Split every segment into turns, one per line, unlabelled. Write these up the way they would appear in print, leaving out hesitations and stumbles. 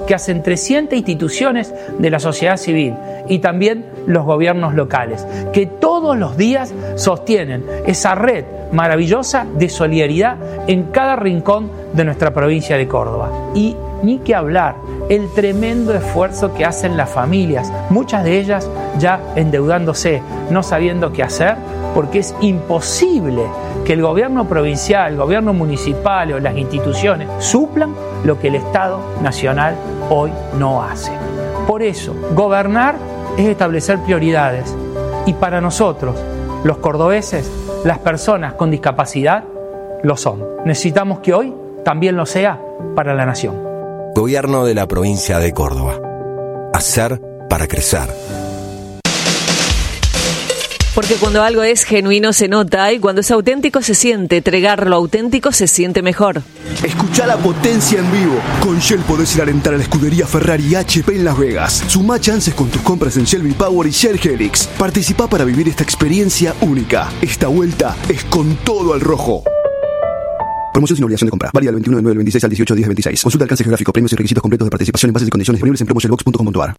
que hacen 300 instituciones de la sociedad civil y también los gobiernos locales, que todos los días sostienen esa red maravillosa de solidaridad en cada rincón de nuestra provincia de Córdoba. Y ni que hablar, el tremendo esfuerzo que hacen las familias, muchas de ellas ya endeudándose, no sabiendo qué hacer, porque es imposible que el gobierno provincial, el gobierno municipal o las instituciones suplan lo que el Estado nacional hoy no hace. Por eso, gobernar es establecer prioridades. Y para nosotros, los cordobeses, las personas con discapacidad, lo son. Necesitamos que hoy también lo sea para la nación.
Gobierno de la provincia de Córdoba. Hacer para crecer.
Porque cuando algo es genuino se nota y cuando es auténtico se siente. Entregar lo auténtico se siente mejor.
Escuchá la potencia en vivo. Con Shell podés ir a alentar a la escudería Ferrari HP en Las Vegas. Sumá chances con tus compras en Shell V-Power y Shell Helix. Participá para vivir esta experiencia única. Esta vuelta es con todo al rojo. Promoción sin obligación de compra. Válida del 21 de 9 del 26 al 18 de 10 del 26. Consulta alcance geográfico, premios y requisitos completos de participación en bases y condiciones disponibles en promoshellbox.com.ar.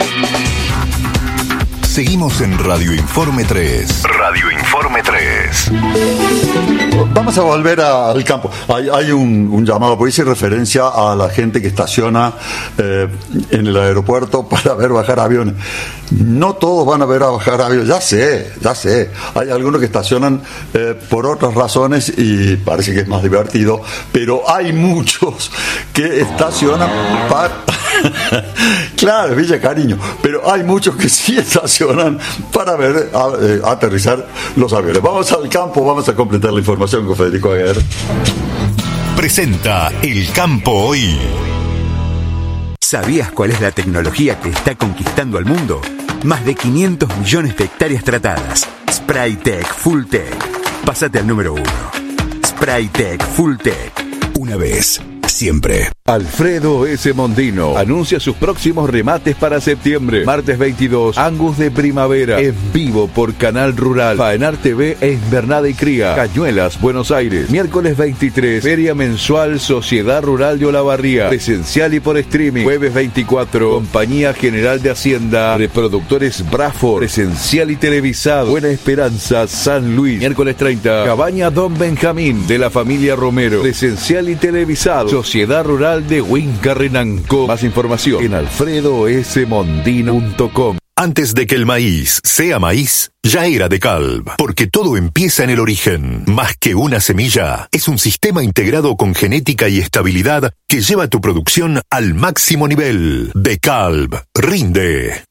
Seguimos en Radio Informe 3. Radio Informe 3.
Vamos a volver al campo. Hay un llamado, por hice referencia a la gente que estaciona en el aeropuerto para ver bajar aviones. No todos van a ver a bajar aviones, ya sé. Hay algunos que estacionan por otras razones y parece que es más divertido, pero hay muchos que estacionan para... Claro, Villa Cariño, pero hay muchos que sí estacionan para ver aterrizar los aviones. Vamos al campo, vamos a completar la información con Federico Aguer.
Presenta El Campo Hoy.
¿Sabías cuál es la tecnología que está conquistando al mundo? Más de 500 millones de hectáreas tratadas. Spraytec Fulltech. Pásate al número 1. Spraytec Fulltech.
Una vez, siempre.
Alfredo S. Mondino anuncia sus próximos remates para septiembre. Martes 22, Angus de Primavera, en vivo por Canal Rural, Faenar TV e Invernada y Cría, Cañuelas, Buenos Aires. Miércoles 23, Feria Mensual Sociedad Rural de Olavarría, presencial y por streaming. Jueves 24, Compañía General de Hacienda, Reproductores Braford, presencial y televisado, Buena Esperanza, San Luis. Miércoles 30, Cabaña Don Benjamín, de la familia Romero, presencial y televisado, Sociedad Rural de Huincarrenanco. Más información en alfredosmondino.com.
Antes de que el maíz sea maíz, ya era DeKalb, porque todo empieza en el origen. Más que una semilla, es un sistema integrado con genética y estabilidad que lleva tu producción al máximo nivel. DeKalb, rinde.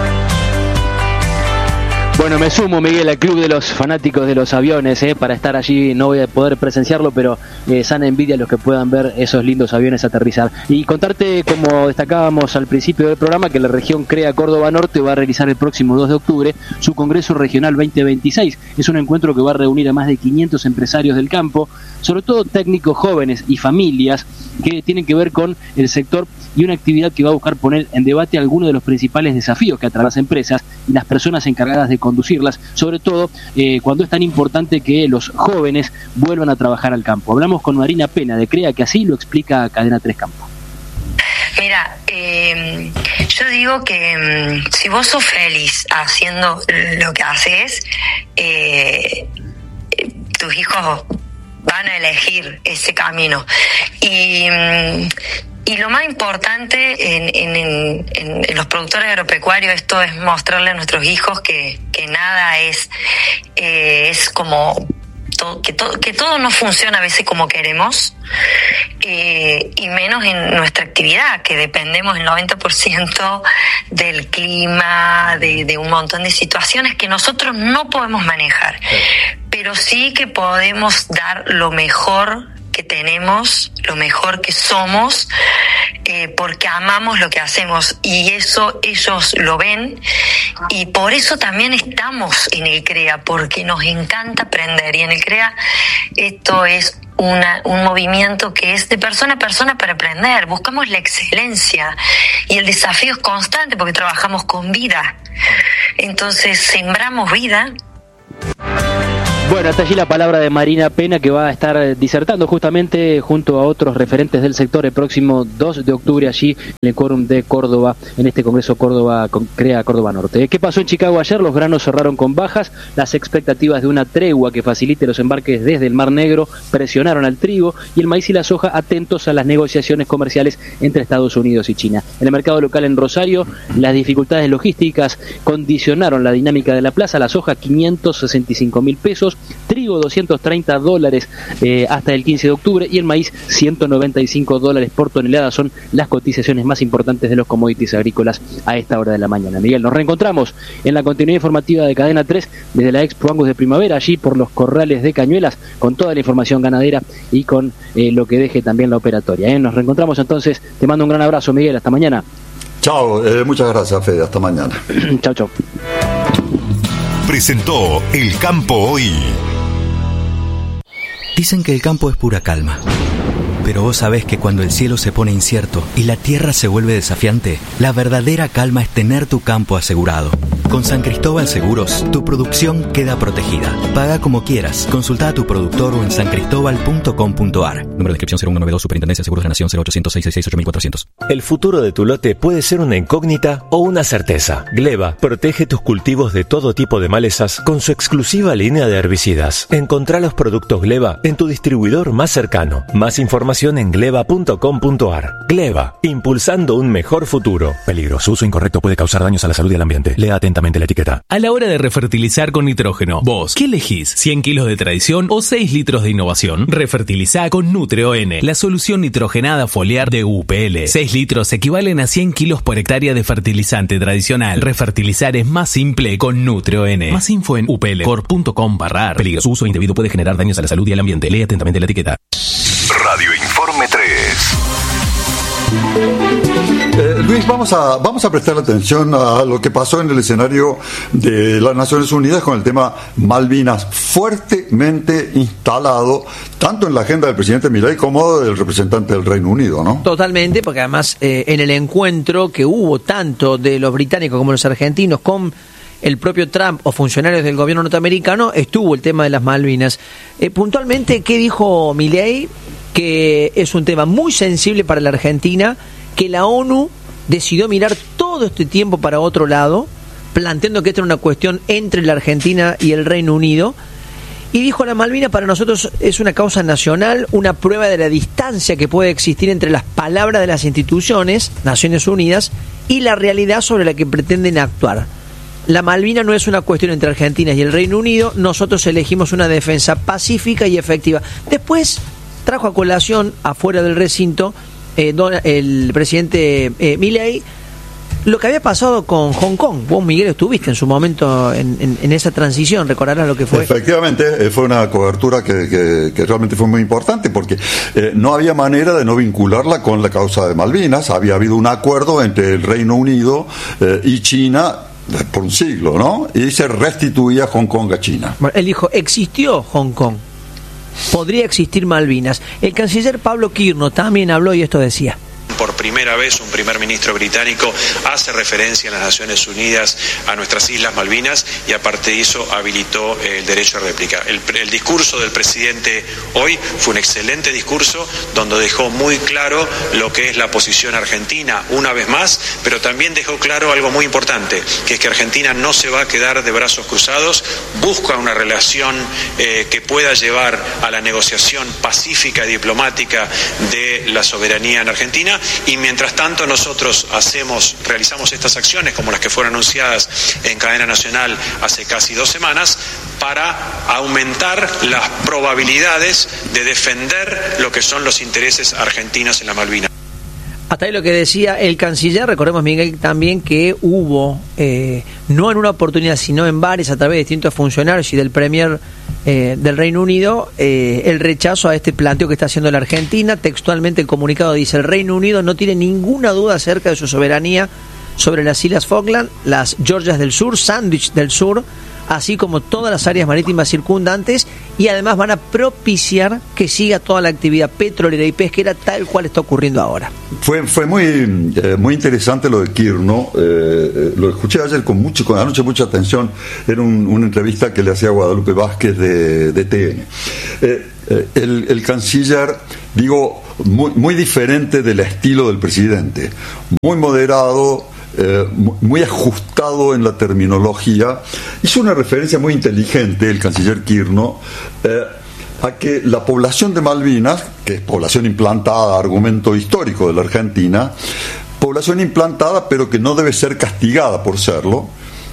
Bueno, me sumo, Miguel, al club de los fanáticos de los aviones, para estar allí. No voy a poder presenciarlo, pero sana envidia a los que puedan ver esos lindos aviones aterrizar. Y contarte, como destacábamos al principio del programa, que la región CREA Córdoba Norte va a realizar el próximo 2 de octubre su Congreso Regional 2026. Es un encuentro que va a reunir a más de 500 empresarios del campo, sobre todo técnicos jóvenes y familias que tienen que ver con el sector, y una actividad que va a buscar poner en debate algunos de los principales desafíos que atraviesan las empresas y las personas encargadas de conducirlas, sobre todo cuando es tan importante que los jóvenes vuelvan a trabajar al campo. Hablamos con Marina Pena de CREA, que así lo explica a Cadena 3 Campo.
Mira, yo digo que si vos sos feliz haciendo lo que haces, tus hijos van a elegir ese camino. Y lo más importante en los productores agropecuarios, esto es mostrarle a nuestros hijos que nada es como que todo no funciona a veces como queremos, y menos en nuestra actividad, que dependemos el 90% del clima, de un montón de situaciones que nosotros no podemos manejar, pero sí que podemos dar lo mejor que tenemos, lo mejor que somos, porque amamos lo que hacemos, y eso ellos lo ven, y por eso también estamos en el CREA, porque nos encanta aprender, y en el CREA esto es un movimiento que es de persona a persona para aprender. Buscamos la excelencia y el desafío es constante porque trabajamos con vida, entonces sembramos vida.
Bueno, hasta allí la palabra de Marina Pena, que va a estar disertando justamente junto a otros referentes del sector el próximo 2 de octubre allí en el quórum de Córdoba, en este Congreso Córdoba Crea Córdoba Norte. ¿Qué pasó en Chicago ayer? Los granos cerraron con bajas, las expectativas de una tregua que facilite los embarques desde el Mar Negro presionaron al trigo y el maíz y la soja atentos a las negociaciones comerciales entre Estados Unidos y China. En el mercado local en Rosario, las dificultades logísticas condicionaron la dinámica de la plaza, la soja 565.000 pesos, trigo $230 hasta el 15 de octubre y el maíz $195 por tonelada. Son las cotizaciones más importantes de los commodities agrícolas a esta hora de la mañana. Miguel, nos reencontramos en la continuidad informativa de Cadena 3 desde la Expo Angus de Primavera, allí por los corrales de Cañuelas, con toda la información ganadera y con lo que deje también la operatoria. Nos reencontramos entonces, te mando un gran abrazo, Miguel, hasta mañana.
Chao, muchas gracias, Fede, hasta mañana.
Chao, chao.
Presentó El Campo Hoy.
Dicen que el campo es pura calma, pero vos sabés que cuando el cielo se pone incierto y la tierra se vuelve desafiante, la verdadera calma es tener tu campo asegurado. Con San Cristóbal Seguros, tu producción queda protegida. Paga como quieras. Consulta a tu productor o en sancristobal.com.ar. Número de inscripción 0192, Superintendencia de Seguros de la Nación 0800-666-8400.
El futuro de tu lote puede ser una incógnita o una certeza. Gleva protege tus cultivos de todo tipo de malezas con su exclusiva línea de herbicidas. Encontrá los productos Gleva en tu distribuidor más cercano. Más información en gleva.com.ar. Gleva, impulsando un mejor futuro.
Peligro, su uso incorrecto puede causar daños a la salud y al ambiente. Lea atentamente la etiqueta.
A la hora de refertilizar con nitrógeno, vos, ¿qué elegís? ¿100 kilos de tradición o 6 litros de innovación? Refertilizá con Nutre-On, la solución nitrogenada foliar de UPL. 6 litros equivalen a 100 kilos por hectárea de fertilizante tradicional. Refertilizar es más simple con Nutre-On. Más info en uplcorp.com/ar. Peligro, su uso indebido puede generar daños a la salud y al ambiente. Lee atentamente la etiqueta.
Radio Informe 3.
Luis, vamos a prestar atención a lo que pasó en el escenario de las Naciones Unidas con el tema Malvinas, fuertemente instalado tanto en la agenda del presidente Milei como del representante del Reino Unido, ¿no?
Totalmente, porque además en el encuentro que hubo tanto de los británicos como los argentinos con el propio Trump o funcionarios del gobierno norteamericano, estuvo el tema de las Malvinas. Puntualmente, ¿qué dijo Milei? Que es un tema muy sensible para la Argentina, que la ONU decidió mirar todo este tiempo para otro lado, planteando que esta era una cuestión entre la Argentina y el Reino Unido, y dijo: la Malvinas para nosotros es una causa nacional, una prueba de la distancia que puede existir entre las palabras de las instituciones, Naciones Unidas, y la realidad sobre la que pretenden actuar. La Malvinas no es una cuestión entre Argentina y el Reino Unido, nosotros elegimos una defensa pacífica y efectiva. Después trajo a colación, afuera del recinto, el presidente Milei, lo que había pasado con Hong Kong. Vos, Miguel, estuviste en su momento en esa transición, recordarás lo que fue.
Efectivamente, fue una cobertura que realmente fue muy importante, porque no había manera de no vincularla con la causa de Malvinas. Había habido un acuerdo entre el Reino Unido y China por un siglo, ¿no? Y se restituía Hong Kong a China.
Bueno, él dijo: existió Hong Kong, podría existir Malvinas. El canciller Pablo Kirno también habló y esto decía:
por primera vez un primer ministro británico hace referencia en las Naciones Unidas a nuestras Islas Malvinas y aparte de eso habilitó el derecho a réplica. El discurso del presidente hoy fue un excelente discurso donde dejó muy claro lo que es la posición argentina una vez más, pero también dejó claro algo muy importante, que es que Argentina no se va a quedar de brazos cruzados, busca una relación que pueda llevar a la negociación pacífica y diplomática de la soberanía en Argentina. Y mientras tanto nosotros realizamos estas acciones como las que fueron anunciadas en cadena nacional hace casi 2 semanas para aumentar las probabilidades de defender lo que son los intereses argentinos en la Malvinas.
Hasta ahí lo que decía el canciller. Recordemos, Miguel, también que hubo, no en una oportunidad, sino en varias, a través de distintos funcionarios y del Premier del Reino Unido, el rechazo a este planteo que está haciendo la Argentina. Textualmente el comunicado dice: el Reino Unido no tiene ninguna duda acerca de su soberanía sobre las Islas Falkland, las Georgias del Sur, Sandwich del Sur, así como todas las áreas marítimas circundantes, y además van a propiciar que siga toda la actividad petrolera y pesquera tal cual está ocurriendo ahora.
Fue muy interesante lo de Kirno. Lo escuché ayer anoche mucha atención. Era una entrevista que le hacía a Guadalupe Vázquez de TN. El canciller, digo, muy diferente del estilo del presidente, muy moderado, muy ajustado en la terminología. Hizo una referencia muy inteligente el canciller Kirno a que la población de Malvinas, que es población implantada, argumento histórico de la Argentina, población implantada pero que no debe ser castigada por serlo,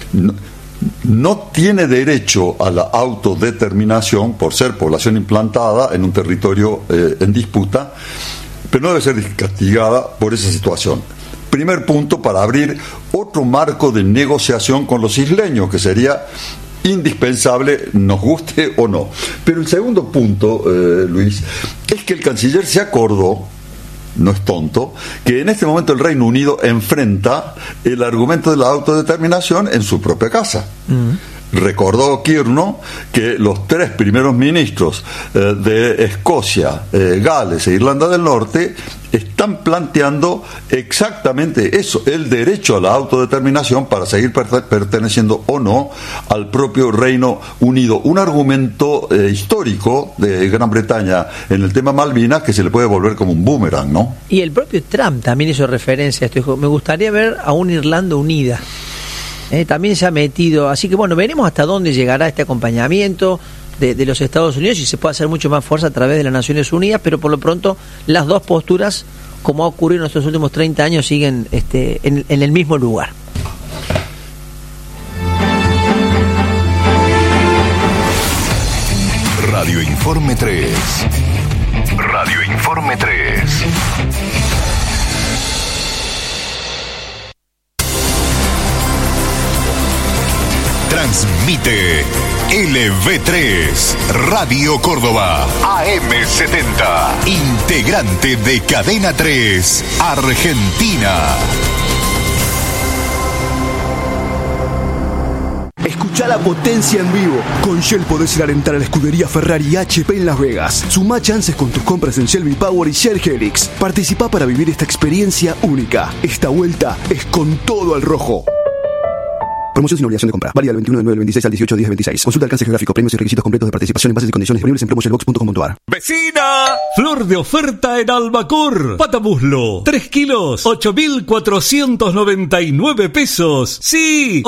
no tiene derecho a la autodeterminación por ser población implantada en un territorio en disputa, pero no debe ser castigada por esa situación. Primer punto para abrir otro marco de negociación con los isleños, que sería indispensable, nos guste o no. Pero el segundo punto, Luis, es que el canciller se acordó, no es tonto, que en este momento el Reino Unido enfrenta el argumento de la autodeterminación en su propia casa. Recordó Kirno que los 3 primeros ministros de Escocia, Gales e Irlanda del Norte están planteando exactamente eso, el derecho a la autodeterminación para seguir perteneciendo o no al propio Reino Unido. Un argumento histórico de Gran Bretaña en el tema Malvinas que se le puede volver como un boomerang, ¿no? Y el propio Trump también hizo referencia a esto. Dijo, me gustaría ver a una Irlanda unida. También se ha metido, así que bueno, veremos hasta dónde llegará este acompañamiento de los Estados Unidos y se puede hacer mucho más fuerza a través de las Naciones Unidas, pero por lo pronto las dos posturas, como ha ocurrido en estos últimos 30 años, siguen en el mismo lugar.
Radio Informe 3. Radio Informe 3. Transmite LV3, Radio Córdoba, AM70, integrante de Cadena 3, Argentina.
Escucha la potencia en vivo. Con Shell podés ir a alentar a la escudería Ferrari y HP en Las Vegas. Sumá chances con tus compras en Shell V-Power y Shell Helix. Participá para vivir esta experiencia única. Esta vuelta es con todo al rojo. Promoción sin obligación de compra. Válida del 21 de 9 del 26 al 18 de 10 del 26. Consulta alcance geográfico, premios y requisitos completos de participación en bases y condiciones disponibles en promoshellbox.com.ar.
¡Vecina! Flor de oferta en Albacor. Patamuslo. 3 kilos. 8.499 pesos. Sí,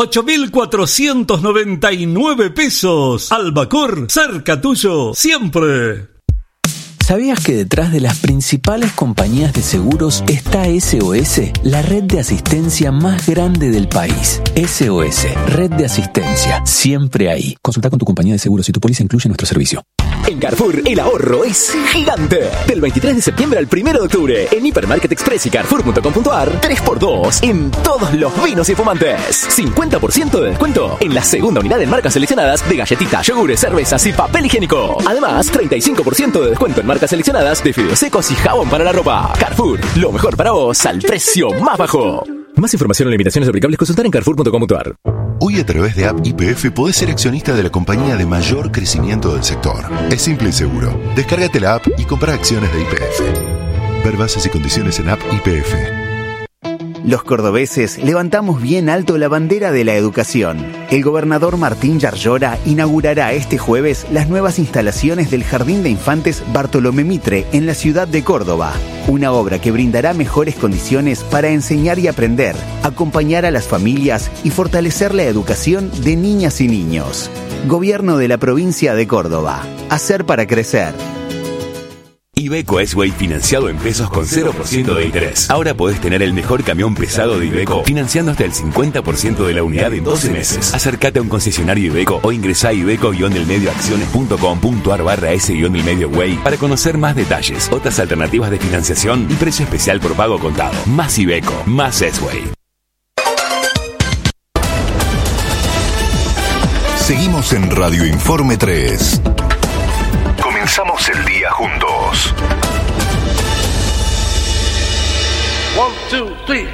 8.499 pesos. Albacor, cerca tuyo, siempre.
¿Sabías que detrás de las principales compañías de seguros está SOS, la red de asistencia más grande del país? SOS, red de asistencia, siempre ahí. Consulta con tu compañía de seguros si tu póliza incluye nuestro servicio.
En Carrefour, el ahorro es gigante. Del 23 de septiembre al 1 de octubre, en Hipermarket Express y Carrefour.com.ar, 3x2 en todos los vinos y fumantes. 50% de descuento en la segunda unidad en marcas seleccionadas de galletitas, yogures, cervezas y papel higiénico. Además, 35% de descuento en marcas seleccionadas de fideos secos y jabón para la ropa. Carrefour, lo mejor para vos al precio más bajo. Más información o limitaciones aplicables, consultar en Carrefour.com.ar.
Hoy a través de App YPF podés ser accionista de la compañía de mayor crecimiento del sector. Es simple y seguro. Descárgate la app y compra acciones de YPF. Ver bases y condiciones en App YPF.
Los cordobeses levantamos bien alto la bandera de la educación. El gobernador Martín Yarlora inaugurará este jueves las nuevas instalaciones del Jardín de Infantes Bartolomé Mitre en la ciudad de Córdoba. Una obra que brindará mejores condiciones para enseñar y aprender, acompañar a las familias y fortalecer la educación de niñas y niños. Gobierno de la provincia de Córdoba. Hacer para crecer.
Iveco S-Way financiado en pesos con 0% de interés. Ahora podés tener el mejor camión pesado de Iveco financiando hasta el 50% de la unidad en 12 meses. Acércate a un concesionario Iveco o ingresá a iveco-delmedioacciones.com.ar/S-delmedioway para conocer más detalles, otras alternativas de financiación y precio especial por pago contado. Más Iveco, más S-Way.
Seguimos en Radio Informe 3. Comenzamos el día juntos.
1, 2, 3.